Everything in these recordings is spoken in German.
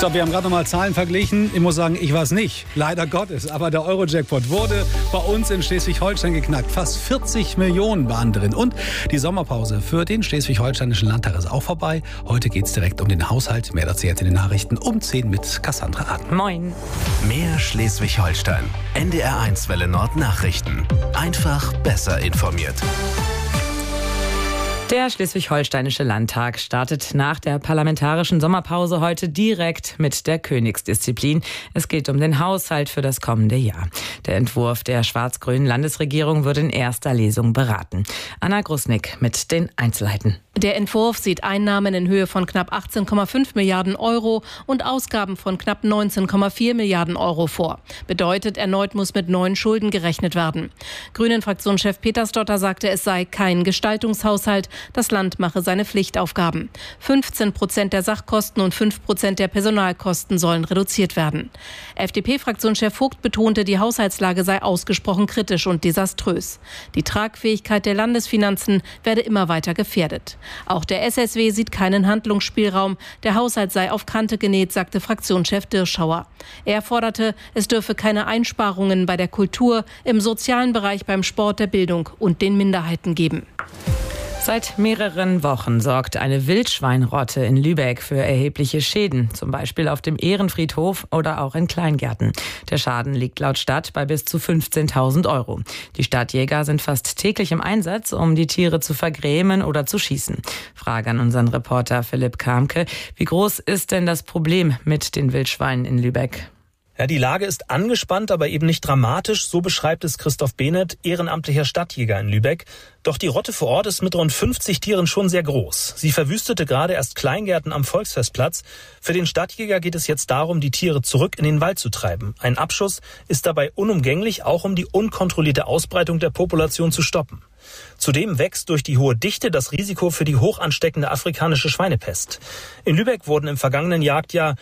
So, wir haben gerade nochmal Zahlen verglichen. Ich muss sagen, ich war es nicht. Leider Gottes. Aber der Euro-Jackpot wurde bei uns in Schleswig-Holstein geknackt. Fast 40 Millionen waren drin. Und die Sommerpause für den Schleswig-Holsteinischen Landtag ist auch vorbei. Heute geht es direkt um den Haushalt. Mehr dazu jetzt in den Nachrichten um 10 mit Cassandra Arden. Moin. Mehr Schleswig-Holstein. NDR1 Welle Nord Nachrichten. Einfach besser informiert. Der Schleswig-Holsteinische Landtag startet nach der parlamentarischen Sommerpause heute direkt mit der Königsdisziplin. Es geht um den Haushalt für das kommende Jahr. Der Entwurf der schwarz-grünen Landesregierung wird in erster Lesung beraten. Anna Grusnick mit den Einzelheiten. Der Entwurf sieht Einnahmen in Höhe von knapp 18,5 Milliarden Euro und Ausgaben von knapp 19,4 Milliarden Euro vor. Bedeutet, erneut muss mit neuen Schulden gerechnet werden. Grünen-Fraktionschef Peter Stotter sagte, es sei kein Gestaltungshaushalt. Das Land mache seine Pflichtaufgaben. 15% der Sachkosten und 5% der Personalkosten sollen reduziert werden. FDP-Fraktionschef Vogt betonte, die Haushaltslage sei ausgesprochen kritisch und desaströs. Die Tragfähigkeit der Landesfinanzen werde immer weiter gefährdet. Auch der SSW sieht keinen Handlungsspielraum. Der Haushalt sei auf Kante genäht, sagte Fraktionschef Dirschauer. Er forderte, es dürfe keine Einsparungen bei der Kultur, im sozialen Bereich, beim Sport, der Bildung und den Minderheiten geben. Seit mehreren Wochen sorgt eine Wildschweinrotte in Lübeck für erhebliche Schäden, zum Beispiel auf dem Ehrenfriedhof oder auch in Kleingärten. Der Schaden liegt laut Stadt bei bis zu 15.000 Euro. Die Stadtjäger sind fast täglich im Einsatz, um die Tiere zu vergrämen oder zu schießen. Frage an unseren Reporter Philipp Kamke. Wie groß ist denn das Problem mit den Wildschweinen in Lübeck? Ja, die Lage ist angespannt, aber eben nicht dramatisch. So beschreibt es Christoph Behnert, ehrenamtlicher Stadtjäger in Lübeck. Doch die Rotte vor Ort ist mit rund 50 Tieren schon sehr groß. Sie verwüstete gerade erst Kleingärten am Volksfestplatz. Für den Stadtjäger geht es jetzt darum, die Tiere zurück in den Wald zu treiben. Ein Abschuss ist dabei unumgänglich, auch um die unkontrollierte Ausbreitung der Population zu stoppen. Zudem wächst durch die hohe Dichte das Risiko für die hoch ansteckende afrikanische Schweinepest. In Lübeck wurden im vergangenen Jagdjahr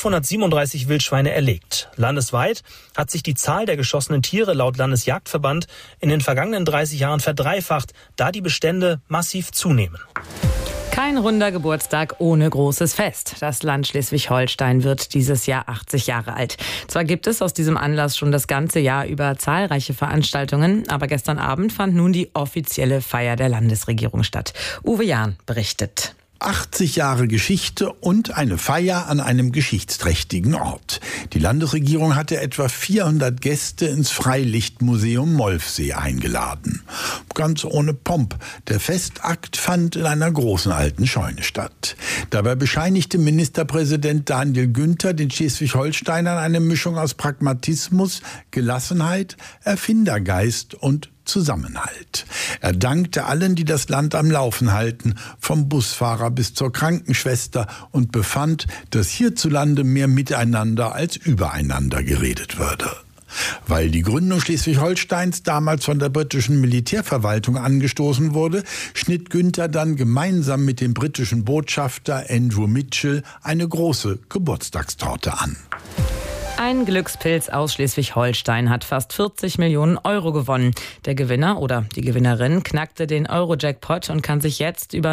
537 Wildschweine erlegt. Landesweit hat sich die Zahl der geschossenen Tiere laut Landesjagdverband in den vergangenen 30 Jahren verdreifacht, da die Bestände massiv zunehmen. Kein runder Geburtstag ohne großes Fest. Das Land Schleswig-Holstein wird dieses Jahr 80 Jahre alt. Zwar gibt es aus diesem Anlass schon das ganze Jahr über zahlreiche Veranstaltungen, aber gestern Abend fand nun die offizielle Feier der Landesregierung statt. Uwe Jahn berichtet. 80 Jahre Geschichte und eine Feier an einem geschichtsträchtigen Ort. Die Landesregierung hatte etwa 400 Gäste ins Freilichtmuseum Molfsee eingeladen. Ganz ohne Pomp. Der Festakt fand in einer großen alten Scheune statt. Dabei bescheinigte Ministerpräsident Daniel Günther den Schleswig-Holsteinern eine Mischung aus Pragmatismus, Gelassenheit, Erfindergeist und Zusammenhalt. Er dankte allen, die das Land am Laufen halten, vom Busfahrer bis zur Krankenschwester, und befand, dass hierzulande mehr miteinander als übereinander geredet würde. Weil die Gründung Schleswig-Holsteins damals von der britischen Militärverwaltung angestoßen wurde, schnitt Günther dann gemeinsam mit dem britischen Botschafter Andrew Mitchell eine große Geburtstagstorte an. Ein Glückspilz aus Schleswig-Holstein hat fast 40 Millionen Euro gewonnen. Der Gewinner oder die Gewinnerin knackte den Euro-Jackpot und kann sich jetzt über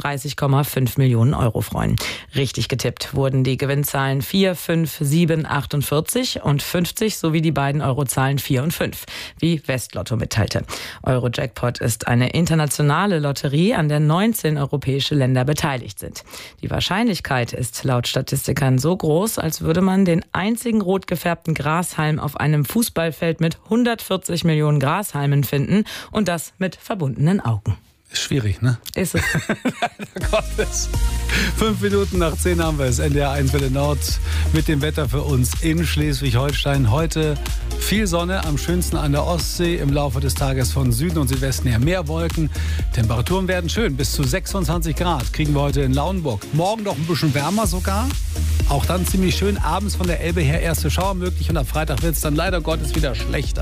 39,5 Millionen Euro freuen. Richtig getippt wurden die Gewinnzahlen 4, 5, 7, 48 und 50 sowie die beiden Eurozahlen 4 und 5, wie Westlotto mitteilte. Euro-Jackpot ist eine internationale Lotterie, an der 19 europäische Länder beteiligt sind. Die Wahrscheinlichkeit ist laut Statistikern so groß, als würde man den einzigen rot gefärbten Grashalm auf einem Fußballfeld mit 140 Millionen Grashalmen finden, und das mit verbundenen Augen. Ist schwierig, ne? Ist es. Leider Gottes. 5 Minuten nach 10 haben wir es. NDR1 Welle Nord mit dem Wetter für uns in Schleswig-Holstein. Heute viel Sonne, am schönsten an der Ostsee. Im Laufe des Tages von Süden und Südwesten her mehr Wolken. Temperaturen werden schön. Bis zu 26 Grad kriegen wir heute in Lauenburg. Morgen noch ein bisschen wärmer sogar. Auch dann ziemlich schön. Abends von der Elbe her erste Schauer möglich. Und am Freitag wird es dann leider Gottes wieder schlechter.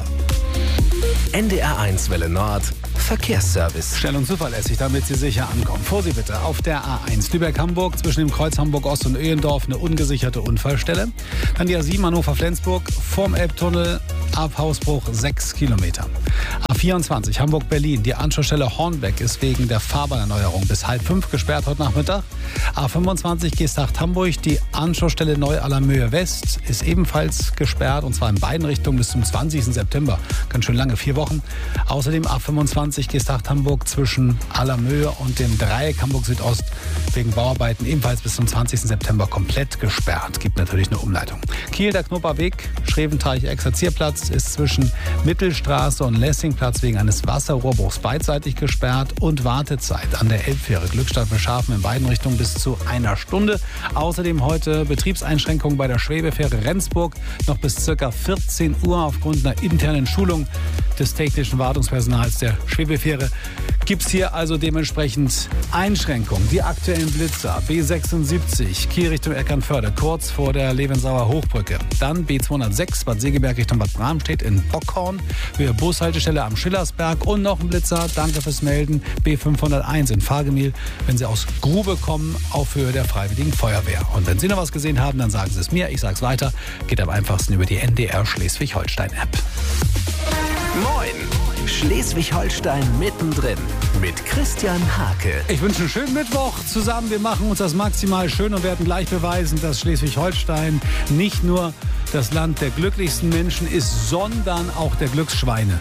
NDR1 Welle Nord Verkehrsservice. Schnell und zuverlässig, damit Sie sicher ankommen. Vorsicht bitte, auf der A1 Lübeck-Hamburg zwischen dem Kreuz Hamburg-Ost und Öhendorf eine ungesicherte Unfallstelle. Dann die A7 Hannover-Flensburg vorm Elbtunnel ab Hausbruch 6 Kilometer. A24 Hamburg-Berlin. Die Anschlussstelle Hornbeck ist wegen der Fahrbahnerneuerung bis 4:30 gesperrt heute Nachmittag. A25 Geesthacht-Hamburg. Die Anschlussstelle Neu-Allermöhe West ist ebenfalls gesperrt und zwar in beiden Richtungen bis zum 20. September. Ganz schön lange, 4 Wochen. Außerdem A25 Geesthacht-Hamburg zwischen Allermöhe und dem Dreieck Hamburg Südost wegen Bauarbeiten ebenfalls bis zum 20. September komplett gesperrt. Gibt natürlich eine Umleitung. Kiel, der Knupperweg, Schreventeich-Exerzierplatz ist zwischen Mittelstraße und Lessingplatz wegen eines Wasserrohrbruchs beidseitig gesperrt und Wartezeit an der Elbfähre Glückstadt Beschafen in beiden Richtungen bis zu 1 Stunde. Außerdem heute Betriebseinschränkungen bei der Schwebefähre Rendsburg noch bis ca. 14 Uhr aufgrund einer internen Schulung des technischen Wartungspersonals der Schwebefähre. Gibt es hier also dementsprechend Einschränkungen. Die aktuellen Blitzer B76 Kiel Richtung Eckernförde kurz vor der Levensauer Hochbrücke. Dann B206 Bad Segeberg Richtung Bad Bramstedt in Bockhorn, Höhe Bushaltestelle am Schillersberg und noch ein Blitzer, danke fürs Melden, B501 in Fahrgemühl, wenn Sie aus Grube kommen, auf Höhe der Freiwilligen Feuerwehr. Und wenn Sie noch was gesehen haben, dann sagen Sie es mir, ich sage es weiter, geht am einfachsten über die NDR Schleswig-Holstein-App. Moin! Schleswig-Holstein mittendrin mit Christian Hake. Ich wünsche einen schönen Mittwoch zusammen. Wir machen uns das maximal schön und werden gleich beweisen, dass Schleswig-Holstein nicht nur das Land der glücklichsten Menschen ist, sondern auch der Glücksschweine.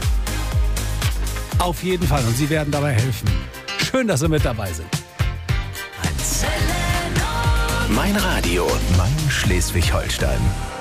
Auf jeden Fall. Und Sie werden dabei helfen. Schön, dass Sie mit dabei sind. Mein Radio, mein Schleswig-Holstein.